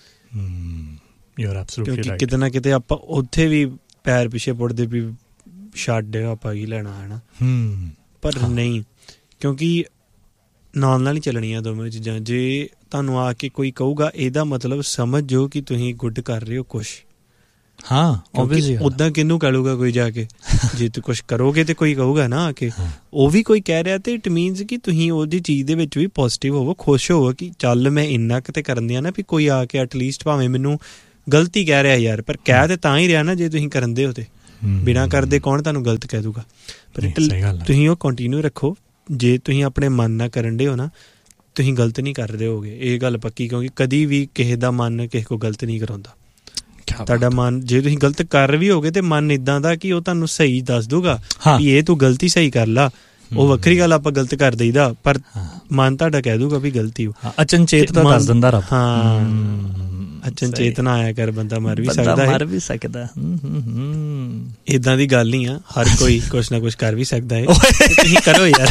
ਕਿਉਂਕਿ ਕਿਤੇ ਨਾ ਕਿਤੇ ਆਪਾਂ ਉੱਥੇ ਵੀ ਪੈਰ ਪਿੱਛੇ ਪੁੱਟਦੇ ਵੀ ਛੱਡ ਆਪਾਂ ਕੀ ਲੈਣਾ ਹੈ ਨਾ, ਪਰ ਨਹੀਂ, ਕਿਉਂਕਿ ਨਾਲ ਨਾਲ ਹੀ ਚੱਲਣੀਆਂ ਦੋਵੇਂ ਚੀਜ਼ਾਂ। ਜੇ ਤੁਹਾਨੂੰ ਆ ਕੇ ਕੋਈ ਕਹੂਗਾ ਇਹਦਾ ਮਤਲਬ ਸਮਝ ਜੋ ਕਿ ਤੁਸੀਂ ਗੁੱਡ ਕਰ ਰਹੇ ਹੋ ਕੁਛ। ਹਾਂ ਓਬਵੀਅਸਲੀ ਉੱਦਾਂ ਕਿਹਨੂੰ ਕਹੂਗਾ ਕੋਈ ਜਾ ਕੇ ਜੇ ਤੂੰ ਕੁਛ ਕਰੋਗੇ ਤੇ ਕੋਈ ਕਹੂਗਾ ਨਾ ਆ ਕੇ ਉਹ ਵੀ ਕੋਈ ਕਹਿ ਰਿਹਾ ਤੇ ਇਟ ਮੀਨਸ ਕਿ ਤੁਸੀਂ ਉਹਦੀ ਚੀਜ਼ ਦੇ ਵਿੱਚ ਵੀ ਪੋਜ਼ਿਟਿਵ ਹੋਵੋ, ਖੁਸ਼ ਹੋਵੋ ਕਿ ਚੱਲ ਮੈਂ ਇੰਨਾ ਕੁ ਤੇ ਕਰਨ ਦਿਆਂ ਨਾ ਵੀ ਕੋਈ ਆ ਕੇ ਐਟਲੀਸਟ ਭਾਵੇਂ ਮੈਨੂੰ ਗਲਤੀ ਕਹਿ ਰਿਹਾ ਯਾਰ, ਪਰ ਕਹਿ ਤੇ ਤਾਂ ਹੀ ਰਿਹਾ ਨਾ ਜੇ ਤੁਸੀਂ ਕਰਨ ਦੇ ਹੋ ਤੇ ਬਿਨਾਂ ਕਰਦੇ ਕੌਣ ਤੁਹਾਨੂੰ ਗਲਤ ਕਹਿ ਦੂਗਾ। ਪਰ ਤੁਸੀਂ ਉਹ ਕੰਟੀਨਿਊ ਰੱਖੋ, ਜੇ ਤੁਸੀਂ ਆਪਣੇ ਮਨ ਨਾਲ ਕਰਨ ਦੇ ਹੋ ਨਾ ਤੁਸੀਂ ਗਲਤ ਨਹੀਂ ਕਰ ਰਹੇ ਹੋਗੇ, ਇਹ ਗੱਲ ਪੱਕੀ, ਕਿਉਂਕਿ ਕਦੀ ਵੀ ਕਿਸੇ ਦਾ ਮਨ ਕਿਸੇ ਕੋਲ ਗਲਤ ਨਹੀਂ ਕਰਾਉਂਦਾ। ਤੁਹਾਡਾ ਮਨ ਜੇ ਤੁਸੀਂ ਗਲਤ ਕਰ ਵੀ ਹੋਗੇ ਤੇ ਮਨ ਇੱਦਾਂ ਦਾ ਕਿ ਉਹ ਤੁਹਾਨੂੰ ਸਹੀ ਦੱਸ ਦੂਗਾ ਵੀ ਇਹ ਤੂੰ ਗਲਤੀ ਸਹੀ ਕਰ ਲਾ। ਉਹ ਵੱਖਰੀ ਗੱਲ ਆਪਾਂ ਗਲਤ ਕਰ ਦਈਦਾ, ਪਰ ਮਨ ਤੁਹਾਡਾ ਕਹਿ ਦੂਗਾ ਵੀ ਗਲਤੀ ਹੋ। ਅਚਨਚੇਤ ਤਾਂ ਦੱਸ ਦਿੰਦਾ ਰੱਬ। ਹਾਂ ਅਚਨਚੇਤ ਨਾ ਆਇਆ ਕਰ, ਬੰਦਾ ਮਰ ਵੀ ਸਕਦਾ ਹੈ, ਮਰ ਵੀ ਸਕਦਾ। ਏਦਾਂ ਦੀ ਗੱਲ ਨਹੀਂ ਆ, ਹਰ ਕੋਈ ਕੁਛ ਨਾ ਕੁਛ ਕਰ ਵੀ ਸਕਦਾ ਹੈ। ਤੁਸੀਂ ਕਰੋ ਯਾਰ।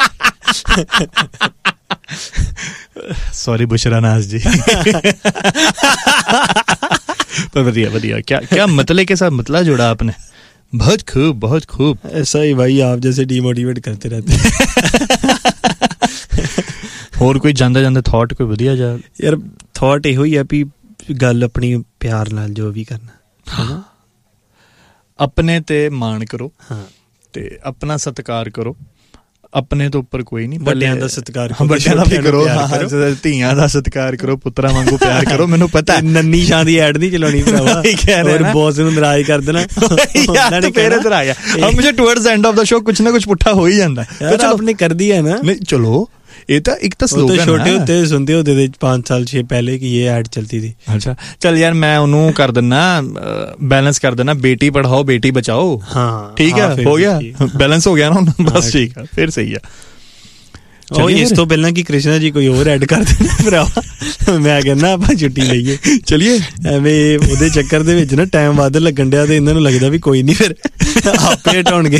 सॉरी बुशरा नाज जी। पर बढ़िया बढ़िया, क्या क्या मतले के साथ मतला जोड़ा आपने, बहुत खूब बहुत खूब। ऐसा ही भाई, आप जैसे डिमोटिवेट करते रहते। ਹੋਰ ਕੋਈ ਜਾਂਦਾ ਜਾਂਦਾ ਥਾਟ ਕੋਈ ਵਧੀਆ ਜਾ ਯਾਰ ਥਾਟ ਇਹੋ ਹੀ ਆ ਵੀ ਗੱਲ ਆਪਣੀ ਪਿਆਰ ਨਾਲ ਜੋ ਵੀ ਕਰਨਾ ਹੈ ਨਾ, ਆਪਣੇ ਤੇ ਮਾਣ ਕਰੋ। ਹਾਂ ਤੇ ਆਪਣਾ ਸਤਿਕਾਰ ਕਰੋ, ਆਪਣੇ ਤੋਂ ਉੱਪਰ ਕੋਈ ਨਹੀਂ। ਵੱਡਿਆਂ ਦਾ ਸਤਿਕਾਰ ਕਰੋ, ਵੱਡਿਆਂ ਦਾ ਵੀ ਕਰੋ, ਧੀਆਂ ਦਾ ਸਤਿਕਾਰ ਕਰੋ, ਪੁੱਤਰਾਂ ਵਾਂਗੂ ਪਿਆਰ ਕਰੋ। ਮੈਨੂੰ ਪਤਾ ਨੰਨੀ ਸ਼ਾਂ ਦੀ ਐਡ ਨਹੀਂ ਚਲਾਉਣੀ ਭਰਾਵਾ, ਹੋਰ ਬੌਸ ਨੂੰ ਨਾਰਾਜ਼ ਕਰ ਦੇਣਾ। ਫੇਰ ਇਧਰ ਆ ਗਿਆ ਹਮੇਸ਼ਾ towards end of the show ਕੁਛ ਨਾ ਕੁਛ ਪੁੱਠਾ ਹੋ ਹੀ ਜਾਂਦਾ। ਚਲੋ ਆਪਣੀ ਕਰਦੀ ਹੈ ਨਾ। ਨਹੀਂ ਚਲੋ ਇਹ ਤਾਂ ਇੱਕ ਤਾਂ ਸਲੋਗਨ ਹੈ। ਛੋਟੇ ਹੁੰਦੇ ਸੁਣਦੇ ਹੁੰਦੇ थे पाँच साल छह पहले की ये ऐड चलती थी। अच्छा चल यार मैं उन्हों कर देना, बैलेंस कर देना, बेटी पढ़ाओ बेटी बचाओ। हाँ ठीक है, हो गया बैलेंस हो गया ना, बस ठीक है फिर सही है। ਇਸ ਤੋਂ ਪਹਿਲਾਂ ਕਿ ਕ੍ਰਿਸ਼ਨਾ ਜੀ ਕੋਈ ਹੋਰ ਐਡ ਕਰ ਦੇਣਾ ਭਰਾਵਾ, ਮੈਂ ਕਹਿੰਦਾ ਆਪਾਂ ਛੁੱਟੀ ਲਈਏ। ਚਲਿਏ ਐਵੇਂ ਉਹਦੇ ਚੱਕਰ ਦੇ ਵਿੱਚ ਨਾ ਟਾਈਮ ਵੱਧ ਲੱਗਣ ਡਿਆ ਤੇ ਇਹਨਾਂ ਨੂੰ ਲੱਗਦਾ ਵੀ ਕੋਈ ਨਹੀਂ, ਫਿਰ ਆਪੇ ਹਟਾਉਣਗੇ,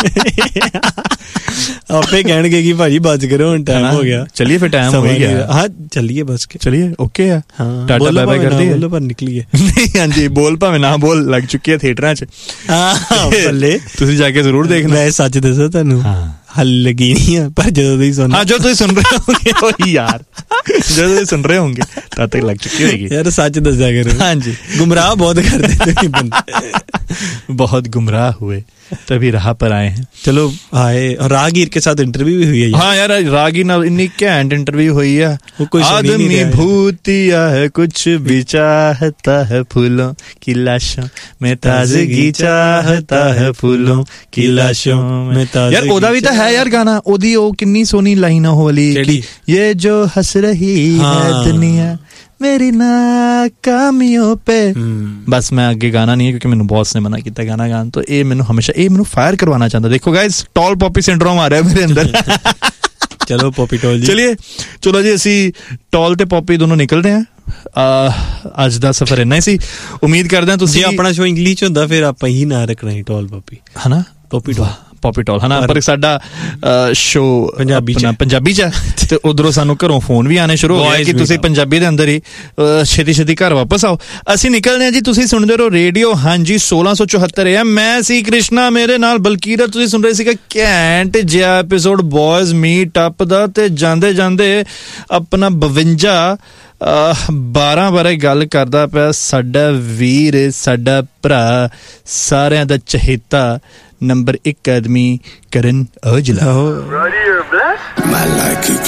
ਆਪੇ ਕਹਿਣਗੇ ਕਿ ਭਾਜੀ ਬਚ ਕਰੋ ਹੁਣ ਟਾਈਮ ਹੋ ਗਿਆ। ਚਲਿਏ ਫਿਰ ਟਾਈਮ ਹੋ ਗਿਆ। ਹਾਂ ਚੱਲੀਏ ਬਸ ਕੇ ਚਲਿਏ ਓਕੇ ਆ। ਟਾਟਾ ਬਾਏ ਬਾਏ ਕਰਦੇ ਬੋਲੋ ਪਰ ਨਿਕਲੀਏ। ਨਹੀਂ ਹਾਂਜੀ ਬੋਲ ਭਾਵੇਂ ਨਾ ਬੋਲ, ਲੱਗ ਚੁੱਕੀ ਹੈ ਥੀਏਟਰਾਂ 'ਚ। ਹਾਂ ਬੱਲੇ ਤੁਸੀਂ ਜਾ ਕੇ ਜ਼ਰੂਰ ਦੇਖਣਾ। ਮੈਂ ਸੱਚ ਦੱਸਾਂ ਤੁਹਾਨੂੰ ਹੱਲ ਲੱਗੀ ਨਹੀਂ ਆ, ਪਰ ਜਦੋਂ ਤੁਸੀਂ ਸੁਣ ਹਾਂ ਜਦੋਂ ਤੁਸੀਂ ਸੁਣ ਰਹੇ ਹੋਗੇ ਉਹੀ ਯਾਰ, ਜਦੋਂ ਤੁਸੀਂ ਸੁਣ ਰਹੇ ਹੋਗੇ ਤਦ ਤੱਕ ਲੱਗ ਚੁੱਕੀ ਹੋਏਗੀ। ਯਾਰ ਸੱਚ ਦੱਸਿਆ ਕਰੋ। ਹਾਂਜੀ ਗੁੰਮਰਾਹ ਬਹੁਤ ਕਰਦੇ ਤੁਸੀਂ ਬੰਦੇ, बहुत गुमराह हुए तभी राह पर आए हैं। चलो आए, और राहगीर के साथ इंटरव्यू भी हुई है। हाँ यार राहगीर ना इतनी घैंट इंटरव्यू हुई है। आदमी भूतिया है कुछ भी चाहता है, फूलों की लाशों में ताजगी चाहता है, फूलों की लाशों में ताजगी। यार ओदा भी तो है यार गाना, ओदी ओ किन्नी सोनी लाइन हो वाली, ये जो हंस रही है दुनिया मेरी नाकामियों पे। बस मैं आगे गाना नहीं है क्योंकि मैंने बॉस ने मना किया गाना गान, तो ये मैंने हमेशा ये मैंने फायर करवाना चाहता। देखो गाइस टॉल पॉपी सिंड्रोम आ रहा है मेरे अंदर। चलो पॉपी टॉल जी, चलिए चलो जी ਅਸੀਂ ਟੌਲ ਤੇ ਪੌਪੀ ਦੋਨੋਂ ਨਿਕਲਦੇ ਹਾਂ। ਅੱਜ ਦਾ ਸਫ਼ਰ ਇੰਨਾ ਹੀ ਸੀ, ਉਮੀਦ ਕਰਦੇ ਹਾਂ ਤੁਸੀਂ। ਆਪਣਾ ਸ਼ੋ ਇੰਗਲਿਸ਼ ਹੁੰਦਾ ਫਿਰ ਆਪਾਂ ਹੀ ਨਾ ਰੱਖਣਾ ਹੈ ਟੌਲ ਪੌਪੀ, ਹਨਾ ਪੌਪੀ ਟੌਲ ਪੌਪੀ ਟੌਲ ਹਨਾ, ਪਰ ਸਾਡਾ ਸ਼ੋ ਪੰਜਾਬੀ ਚ ਪੰਜਾਬੀ ਚ ਤੇ ਉਧਰੋਂ ਸਾਨੂੰ ਘਰੋਂ ਫੋਨ ਵੀ ਆਣੇ ਸ਼ੁਰੂ ਹੋ ਗਏ ਕਿ ਤੁਸੀਂ ਪੰਜਾਬੀ ਦੇ ਅੰਦਰ ਹੀ ਛੇਤੀ ਛੇਤੀ ਘਰ ਵਾਪਸ ਆਓ। ਅਸੀਂ ਨਿਕਲਦੇ ਹਾਂ ਜੀ, ਤੁਸੀਂ ਸੁਣਦੇ ਰਹੋ ਰੇਡੀਓ ਹਾਂਜੀ ਸੋਲਾਂ ਸੌ ਚੁਹੱਤਰ ਹੈ। ਮੈਂ ਸੀ ਕ੍ਰਿਸ਼ਨਾ, ਮੇਰੇ ਨਾਲ ਬਲਕੀਰਤ। ਤੁਸੀਂ ਸੁਣ ਰਹੇ ਸੀਗਾ ਘੈਂਟ ਜਿਹਾ ਐਪੀਸੋਡ ਬॉयਜ਼ ਮੀਟ ਅਪ ਦਾ, ਤੇ ਜਾਂਦੇ ਜਾਂਦੇ ਆਪਣਾ ਬਵੰਜਾ ਬਾਰਾਂ ਬਾਰੇ ਗੱਲ ਕਰਦਾ ਪਿਆ ਸਾਡਾ ਵੀਰ, ਸਾਡਾ ਭਰਾ, ਸਾਰਿਆਂ ਦਾ ਚਹੇਤਾ ਨੰਬਰ ਇੱਕ ਆਦਮੀ ਕਰਨ ਔਜਲਾ।